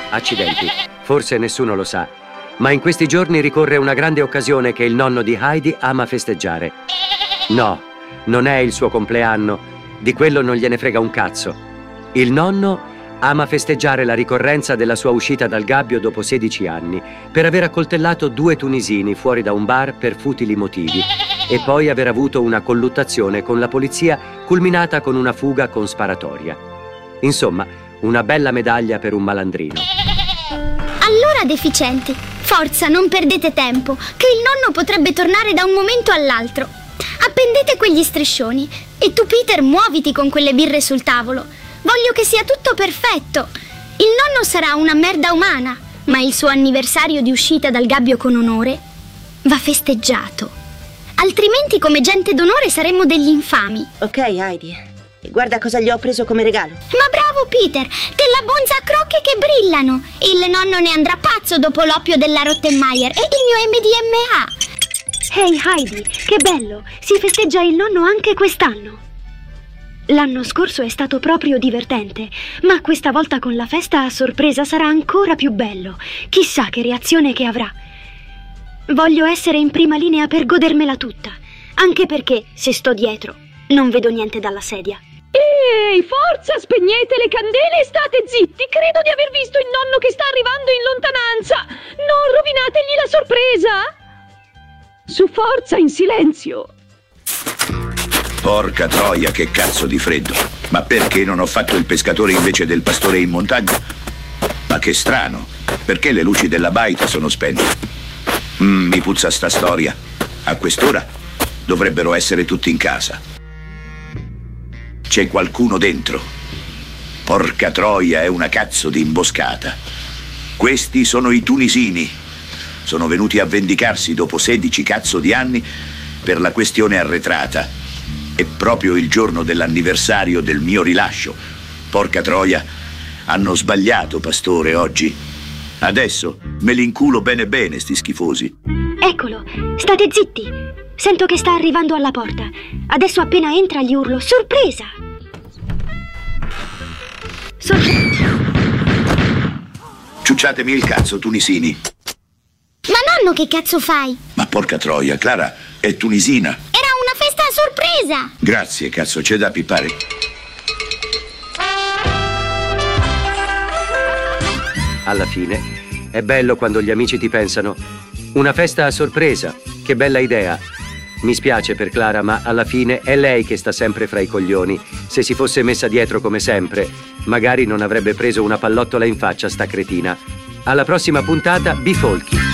Accidenti, forse nessuno lo sa, ma in questi giorni ricorre una grande occasione che il nonno di Heidi ama festeggiare. No, non è il suo compleanno, di quello non gliene frega un cazzo. Il nonno ama festeggiare la ricorrenza della sua uscita dal gabbio dopo 16 anni, per aver accoltellato 2 tunisini fuori da un bar per futili motivi e poi aver avuto una colluttazione con la polizia culminata con una fuga con sparatoria. Insomma, una bella medaglia per un malandrino. Allora, deficienti, forza, non perdete tempo, che il nonno potrebbe tornare da un momento all'altro. Appendete quegli striscioni e tu, Peter, muoviti con quelle birre sul tavolo. Voglio che sia tutto perfetto. Il nonno sarà una merda umana, ma il suo anniversario di uscita dal gabbio con onore va festeggiato. Altrimenti, come gente d'onore, saremmo degli infami. Ok, Heidi. E guarda cosa gli ho preso come regalo. Ma bravo, Peter! Della bonza a crocche che brillano! Il nonno ne andrà pazzo dopo l'oppio della Rottenmeier e il mio MDMA! Ehi, Heidi, che bello! Si festeggia il nonno anche quest'anno! L'anno scorso è stato proprio divertente, ma questa volta con la festa a sorpresa sarà ancora più bello. Chissà che reazione che avrà. Voglio essere in prima linea per godermela tutta, anche perché, se sto dietro, non vedo niente dalla sedia. Ehi, forza, spegnete le candele e state zitti. Credo di aver visto il nonno che sta arrivando in lontananza. Non rovinategli la sorpresa. Su, forza, in silenzio. Porca troia, che cazzo di freddo. Ma perché non ho fatto il pescatore invece del pastore in montagna? Ma che strano. Perché le luci della baita sono spente? Mi puzza sta storia. A quest'ora dovrebbero essere tutti in casa. C'è qualcuno dentro. Porca troia, è una cazzo di imboscata. Questi sono i tunisini. Sono venuti a vendicarsi dopo 16 cazzo di anni per la questione arretrata. È proprio il giorno dell'anniversario del mio rilascio. Porca troia, hanno sbagliato, pastore, oggi. Adesso me li inculo bene bene, sti schifosi. Eccolo, state zitti. Sento che sta arrivando alla porta. Adesso appena entra gli urlo sorpresa. Ciucciatemi il cazzo, tunisini. Ma nonno, che cazzo fai? Ma porca troia, Clara è tunisina. Era una festa a sorpresa! Grazie, cazzo, c'è da pippare. Alla fine, è bello quando gli amici ti pensano: una festa a sorpresa, che bella idea. Mi spiace per Clara, ma alla fine è lei che sta sempre fra i coglioni. Se si fosse messa dietro come sempre, magari non avrebbe preso una pallottola in faccia sta cretina. Alla prossima puntata, Bifolchi.